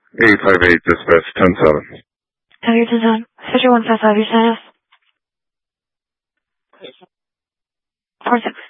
858, dispatch 10-7. Tiger 10-7. Fisher 155, your status. 4-6.